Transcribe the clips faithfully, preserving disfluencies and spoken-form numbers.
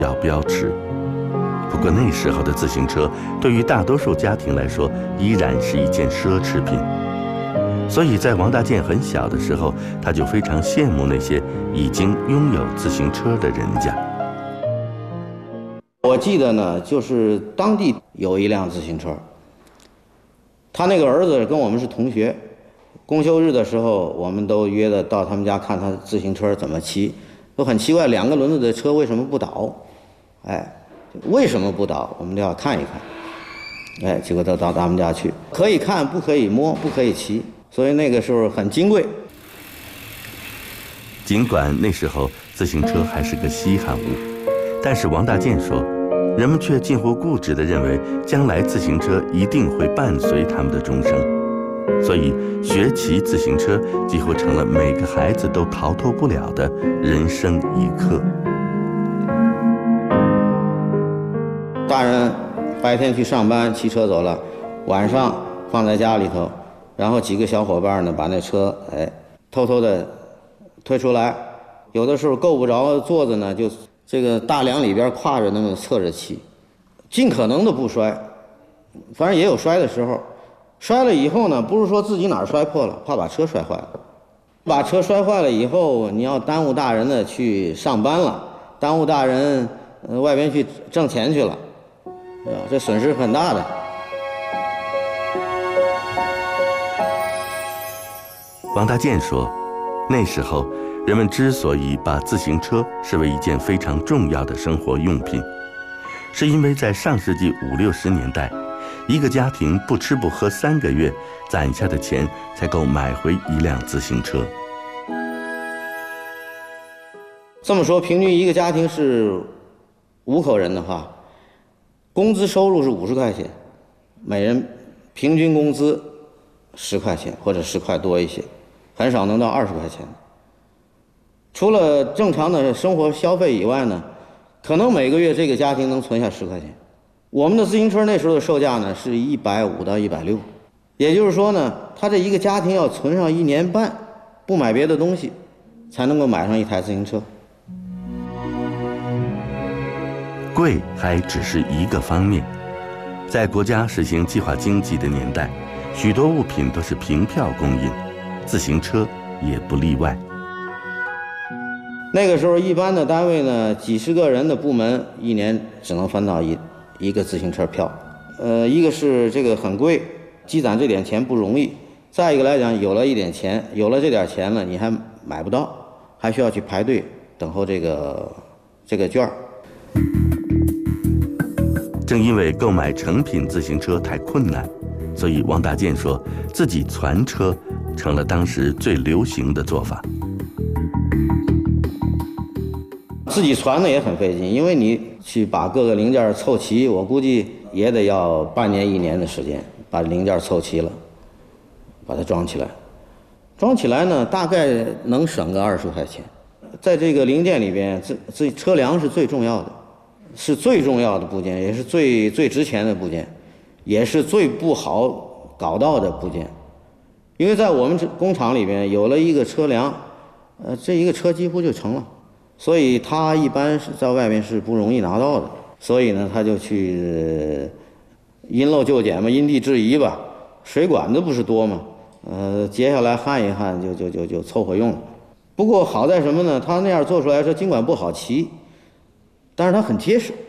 要标尺。不过那时候的自行车对于大多数家庭来说依然是一件奢侈品，所以在王大健很小的时候，他就非常羡慕那些已经拥有自行车的人家。 我记得呢，就是当地有一辆自行车，他那个儿子跟我们是同学，公休日的时候我们都约着到他们家看他自行车怎么骑，都很奇怪，两个轮子的车为什么不倒？哎，为什么不倒？我们都要看一看。哎，结果都到他们家去，可以看，不可以摸，不可以骑，所以那个时候很金贵。 尽管那时候自行车还是个稀罕物，但是王大健说，人们却近乎固执地认为，将来自行车一定会伴随他们的终生，所以学骑自行车几乎成了每个孩子都逃脱不了的人生一课。 大人白天去上班，骑车走了，晚上放在家里头，然后几个小伙伴呢把那车哎偷偷的推出来，有的时候够不着座子呢，就这个大梁里边跨着那么侧着骑，尽可能的不摔，反正也有摔的时候。摔了以后呢，不是说自己哪儿摔破了，怕把车摔坏了。把车摔坏了以后，你要耽误大人呢去上班了，耽误大人呃外边去挣钱去了，啊，这损失很大的。 王大健说，那时候人们之所以把自行车视为一件非常重要的生活用品，是因为在上世纪五六十年代，一个家庭不吃不喝三个月，攒下的钱才够买回一辆自行车。 这么说，平均一个家庭是五口人的话，工资收入是五十块钱，每人平均工资十块钱或者十块多一些，很少能到二十块钱。除了正常的生活消费以外呢，可能每个月这个家庭能存下十块钱。我们的自行车那时候的售价呢是一百五到一百六，也就是说呢，他这一个家庭要存上一年半，不买别的东西，才能够买上一台自行车。 贵还只是一个方面，在国家实行计划经济的年代，许多物品都是凭票供应，自行车也不例外。 那个时候一般的单位呢，几十个人的部门，一年只能分到一一个自行车票。呃，一个是这个很贵，积攒这点钱不容易；再一个来讲，有了一点钱，有了这点钱了，你还买不到，还需要去排队等候这个这个券儿。 正因为购买成品自行车太困难，所以王大健说自己攒车成了当时最流行的做法。 自己攒的也很费劲，因为你去把各个零件凑齐，我估计也得要半年一年的时间把零件凑齐了，把它装起来。装起来呢，大概能省个二十块钱。在这个零件里边，这这车梁是最重要的，是最重要的部件，也是最最值钱的部件，也是最不好搞到的部件。因为在我们这工厂里边有了一个车梁，呃，这一个车几乎就成了。所以他一般是在外面是不容易拿到的，所以呢，他就去因陋就简嘛，因地制宜吧。水管子不是多嘛，呃，接下来焊一焊就就就就凑合用了。不过好在什么呢？他那样做出来说，尽管不好骑，但是它很结实。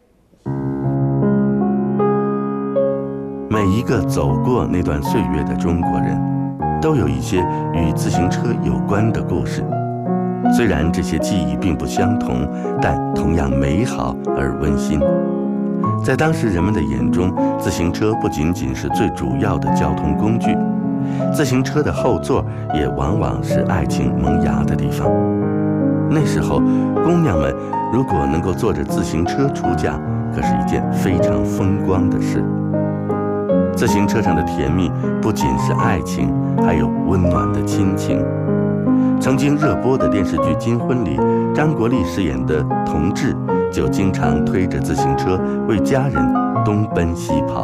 每一个走过那段岁月的中国人，都有一些与自行车有关的故事。虽然这些记忆并不相同，但同样美好而温馨。在当时人们的眼中，自行车不仅仅是最主要的交通工具，自行车的后座也往往是爱情萌芽的地方。那时候，姑娘们如果能够坐着自行车出嫁，可是一件非常风光的事。自行车上的甜蜜不仅是爱情，还有温暖的亲情。曾经热播的电视剧《金婚》里，张国立饰演的同志就经常推着自行车为家人东奔西跑。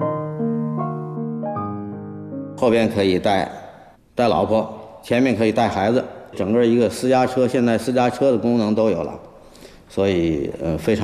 后边可以带带老婆，前面可以带孩子，整个一个私家车，现在私家车的功能都有了。 所以呃非常。